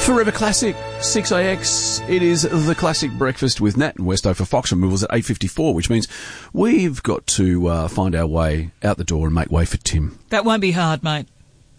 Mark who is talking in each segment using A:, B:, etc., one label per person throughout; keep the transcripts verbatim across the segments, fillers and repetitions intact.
A: Forever Classic, six A X. It is the Classic Breakfast with Nat and Westo for Fox Removals at eight fifty-four, which means we've got to uh, find our way out the door and make way for Tim.
B: That won't be hard, mate.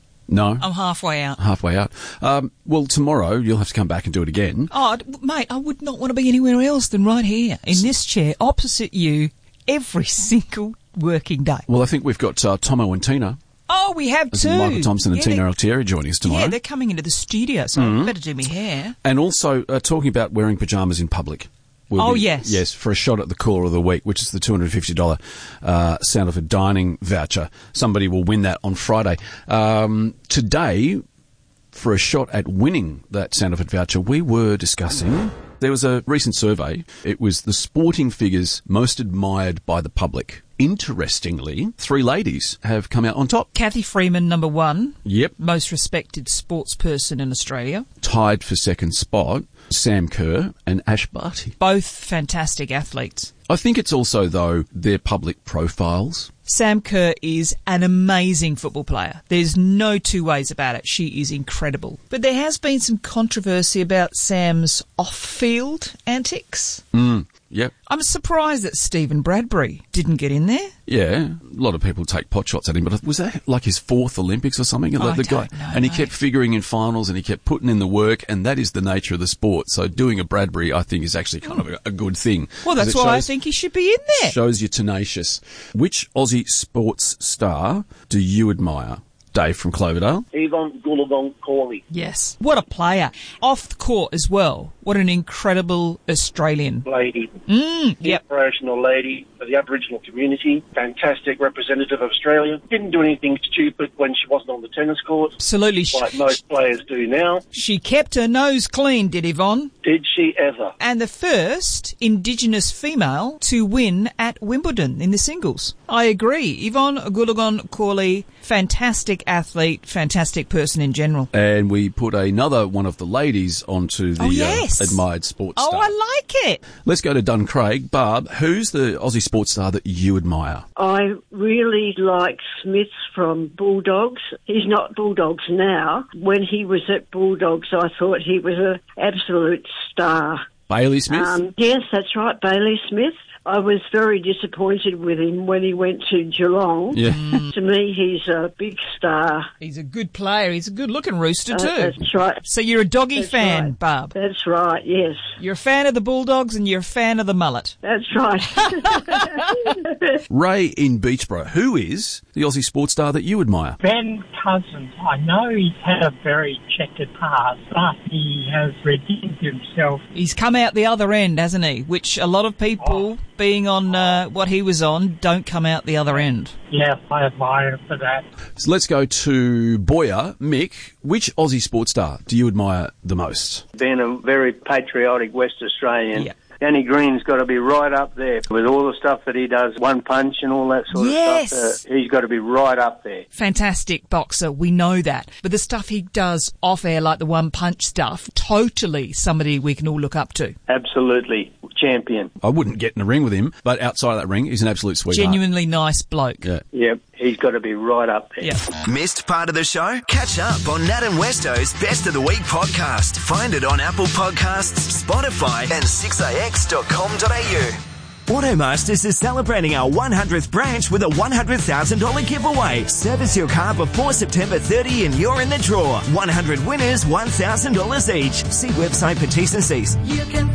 A: No?
B: I'm halfway out.
A: Halfway out. Um, well, tomorrow you'll have to come back and do it again.
B: Oh, mate, I would not want to be anywhere else than right here, in this chair, opposite you, every single working day.
A: Well, I think we've got uh, Tomo and Tina.
B: Oh, we have
A: As
B: too.
A: Michael Thompson and
B: yeah,
A: Tina Altieri joining us tomorrow.
B: Yeah, they're coming into the studio, so
A: Mm-hmm.
B: I better do my hair.
A: And also uh, talking about wearing pyjamas in public. We'll
B: Oh,
A: be,
B: yes.
A: Yes, for a shot at the caller of the week, which is the two hundred fifty dollars uh, Sound of a Dining voucher. Somebody will win that on Friday. Um, today, for a shot at winning that Sound of It voucher, we were discussing... There was a recent survey. It was the sporting figures most admired by the public. Interestingly, three ladies have come out on top.
B: Kathy Freeman, number one.
A: Yep.
B: Most respected sports person in Australia.
A: Tied for second spot, Sam Kerr and Ash Barty.
B: Both fantastic athletes.
A: I think it's also, though, their public profiles.
B: Sam Kerr is an amazing football player. There's no two ways about it. She is incredible. But there has been some controversy about Sam's off-field antics.
A: Mm, yep.
B: I'm surprised that Stephen Bradbury didn't get in there.
A: Yeah, a lot of people take pot shots at him, but was that like his fourth Olympics or something? And
B: I
A: the
B: don't
A: guy,
B: know,
A: and he
B: mate.
A: kept figuring in finals, and he kept putting in the work, and that is the nature of the sport. So doing a Bradbury, I think, is actually kind of a, a good thing.
B: Well,
A: 'Cause
B: that's
A: it
B: why I
A: shows-
B: think he should be in there.
A: Shows you're tenacious. Which Aussie sports star do you admire? Dave from Cloverdale.
C: Yvonne Goolagong-Cawley.
B: Yes. What a player. Off the court as well. What an incredible Australian.
C: Lady.
B: Mm, yep.
C: Inspirational lady for the Aboriginal community. Fantastic representative of Australia. Didn't do anything stupid when she wasn't on the tennis court,
B: Absolutely.
C: like most players do now.
B: She kept her nose clean, did Yvonne?
C: Did she ever?
B: And the first Indigenous female to win at Wimbledon in the singles. I agree. Yvonne Goolagong-Cawley, fantastic athlete, fantastic person in general.
A: And we put another one of the ladies onto the
B: Oh, yes.
A: uh, admired sports
B: Oh,
A: star.
B: I like it.
A: Let's go to Duncraig. Barb, who's the Aussie sports star that you admire?
D: I really like Smith from Bulldogs. He's not Bulldogs now. When he was at Bulldogs, I thought he was an absolute star.
A: Bailey Smith?
D: Um, yes, that's right, Bailey Smith. I was very disappointed with him when he went to Geelong.
A: Yeah.
D: To me, he's a big star.
B: He's a good player. He's a good-looking rooster
D: Uh,
B: too.
D: that's right.
B: So you're a doggy
D: That's
B: fan,
D: right.
B: Barb.
D: That's right, yes.
B: You're a fan of the Bulldogs and you're a fan of the mullet.
D: That's right.
A: Ray in Beachboro. Who is the Aussie sports star that you admire?
E: Ben Cousins, I know he's had a very checkered past, but he has redeemed himself.
B: He's come out the other end, hasn't he? Which a lot of people, being on uh, what he was on, don't come out the other end.
E: Yes, I admire him for that.
A: So let's go to Boyer. Mick, which Aussie sports star do you admire the most?
F: Being a very patriotic West Australian,
B: Yeah.
F: Danny Green's got to be right up there with all the stuff that he does, one punch and all that sort
B: Yes.
F: of stuff. Uh, he's got to be right up there.
B: Fantastic boxer, we know that. But the stuff he does off air, like the one punch stuff, totally somebody we can all look up to.
F: Absolutely champion.
A: I wouldn't get in the ring with him, but outside of that ring, he's an absolute sweetheart.
B: Genuinely nice bloke.
A: Yeah.
F: Yep, he's got to be right up there.
B: Yeah.
G: Missed part of the show? Catch up on Nat and Westo's Best of the Week podcast. Find it on Apple Podcasts, Spotify, and six a x dot com dot a u. Automasters is celebrating our one hundredth branch with a one hundred thousand dollars giveaway. Service your car before September thirtieth and you're in the draw. one hundred winners, one thousand dollars each. See website for T's and C's.
H: You can